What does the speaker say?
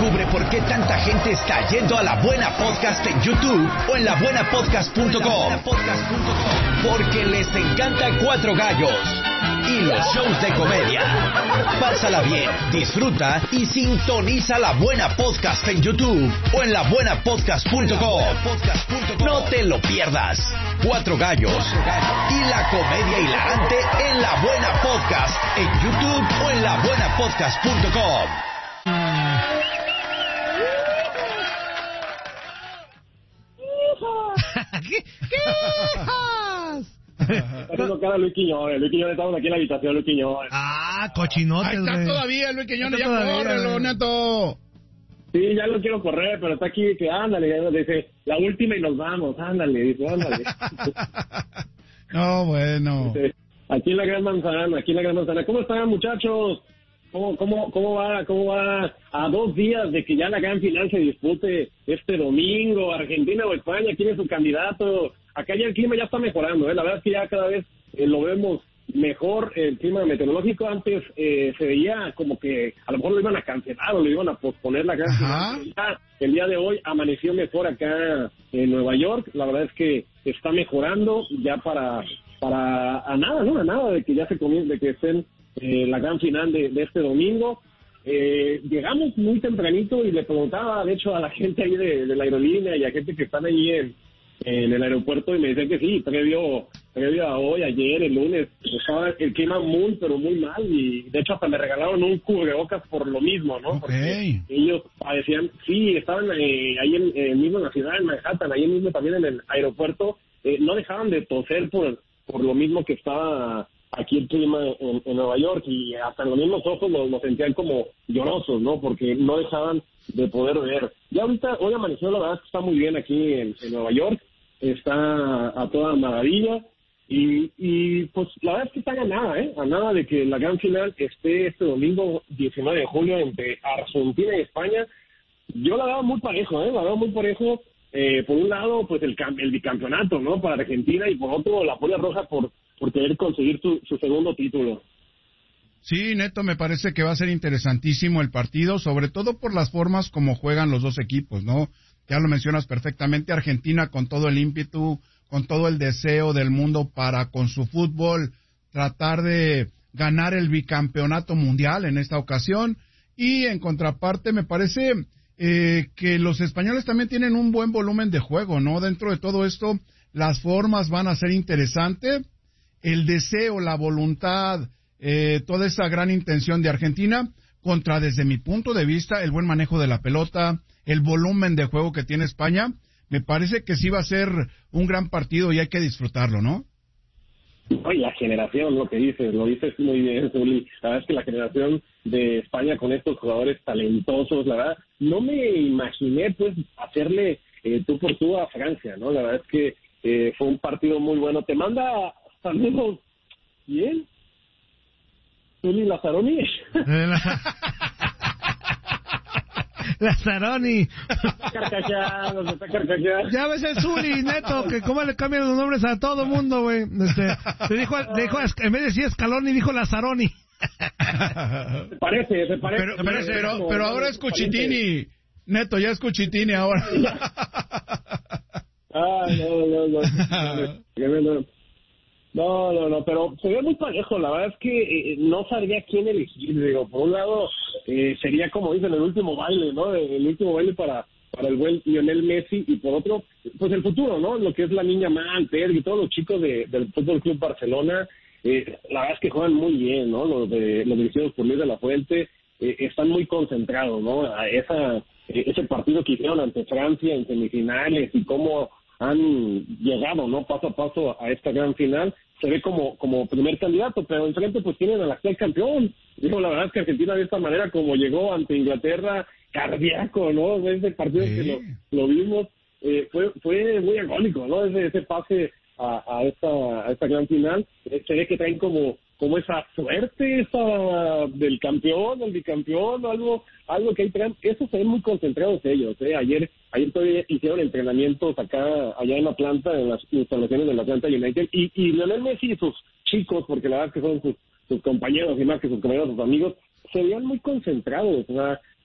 Descubre por qué tanta gente está yendo a La Buena Podcast en YouTube o en labuenapodcast.com. Porque les encanta Cuatro Gallos y los shows de comedia. Pásala bien, disfruta y sintoniza La Buena Podcast en YouTube o en labuenapodcast.com. No te lo pierdas. Cuatro Gallos y la comedia hilarante en La Buena Podcast en YouTube o en labuenapodcast.com. ¿Qué hijas? Está haciendo cara Luis Quiñones. Luis Quiñones, estamos aquí en la habitación, Luis Quiñones. Cochinotes, Ahí está güey. todavía Luis Quiñones, ya Todavía, córrelo, güey. Neto. Sí, ya lo quiero correr, pero está aquí que ándale, dice, la última y nos vamos, ándale, dice, ándale. No, bueno. Dice, aquí en la Gran Manzana. ¿Cómo están, muchachos? ¿Cómo va a 2 días de que ya la gran final se dispute este domingo? Argentina o España, ¿quién es su candidato? Acá ya el clima ya está mejorando, la verdad es que ya cada vez lo vemos mejor. El clima meteorológico antes se veía como que a lo mejor lo iban a cancelar o lo iban a posponer la gran final. Ya, el día de hoy amaneció mejor acá en Nueva York, la verdad es que está mejorando ya para a nada de que ya se comience, de que estén la gran final de este domingo. Llegamos muy tempranito y le preguntaba, de hecho, a la gente ahí de la aerolínea y a gente que están ahí en el aeropuerto, y me decían que sí, previo a hoy, ayer, el lunes, estaba el clima muy, pero muy mal, y de hecho hasta me regalaron un cubrebocas por lo mismo, ¿no? Porque ellos padecían, sí, estaban ahí mismo en la ciudad, en Manhattan, ahí mismo también en el aeropuerto, no dejaban de toser por lo mismo que estaba aquí el clima en Nueva York, y hasta los mismos ojos los sentían como llorosos, ¿no? Porque no dejaban de poder ver. Ya ahorita, hoy amaneció, la verdad es que está muy bien aquí en Nueva York, está a toda maravilla, y pues la verdad es que está a nada de que la gran final esté este domingo 19 de julio entre Argentina y España. Yo la veo muy parejo, por un lado, pues el bicampeonato, ¿no? Para Argentina, y por otro, la Polla Roja por querer conseguir su segundo título. Sí, Neto, me parece que va a ser interesantísimo el partido, sobre todo por las formas como juegan los dos equipos, ¿no? Ya lo mencionas perfectamente, Argentina con todo el ímpetu, con todo el deseo del mundo para, con su fútbol, tratar de ganar el bicampeonato mundial en esta ocasión, y en contraparte me parece que los españoles también tienen un buen volumen de juego, ¿no? Dentro de todo esto, las formas van a ser interesantes, el deseo, la voluntad, toda esa gran intención de Argentina contra, desde mi punto de vista, el buen manejo de la pelota, el volumen de juego que tiene España. Me parece que sí va a ser un gran partido y hay que disfrutarlo, ¿no? Oye, la generación, lo dices muy bien, Zuli. La verdad es que la generación de España con estos jugadores talentosos, la verdad, no me imaginé pues hacerle tú por tú a Francia, ¿no? La verdad es que fue un partido muy bueno. Te manda saludos, ¿quién? Zuli Lazzaroni. Lazzaroni. Está carcajando. Ya ves el Zuli, Neto, que cómo le cambian los nombres a todo mundo, güey. Le dijo, en vez de decir Scaloni, dijo Lazzaroni. Se parece. Pero ahora es Cuchitini. Neto, ya es Cuchitini ahora. No, pero se ve muy parejo. La verdad es que no sabría quién elegir. Digo, por un lado, sería como dicen, el último baile, ¿no? El último baile para el buen Lionel Messi, y por otro, pues el futuro, ¿no? Lo que es la niña Mal, Pedri y todos los chicos del Fútbol Club Barcelona. La verdad es que juegan muy bien, ¿no? Los dirigidos por Luis de la Fuente están muy concentrados, ¿no? A ese partido que hicieron ante Francia en semifinales, y cómo han llegado, ¿no? Paso a paso a esta gran final. Se ve como primer candidato, pero enfrente pues tienen al actual campeón. Digo, la verdad es que Argentina, de esta manera como llegó ante Inglaterra, cardíaco, ¿no? Ese partido que lo vimos, fue muy agónico, ¿no? Ese pase a esta gran final. Se ve que traen como esa suerte del campeón, del bicampeón, algo que ahí traen. Eso se ven muy concentrados ellos, Ayer todavía hicieron entrenamientos allá en Atlanta, en las instalaciones del Atlanta United, y Lionel Messi y sus chicos, porque la verdad que son sus compañeros, y más que sus compañeros, sus amigos, se veían muy concentrados. O sea,